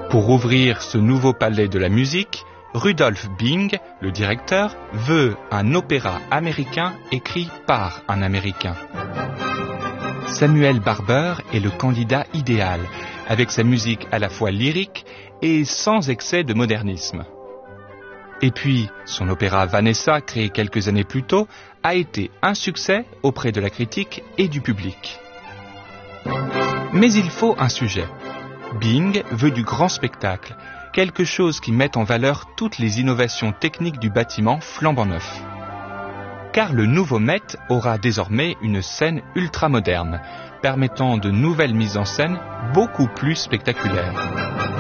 Pour ouvrir ce nouveau palais de la musique, Rudolf Bing, le directeur, veut un opéra américain écrit par un Américain. Samuel Barber est le candidat idéal, avec sa musique à la fois lyrique et sans excès de modernisme. Et puis, son opéra Vanessa, créé quelques années plus tôt, a été un succès auprès de la critique et du public. Mais il faut un sujet. Bing veut du grand spectacle, quelque chose qui mette en valeur toutes les innovations techniques du bâtiment flambant neuf. Car le nouveau Met aura désormais une scène ultra moderne, permettant de nouvelles mises en scène beaucoup plus spectaculaires.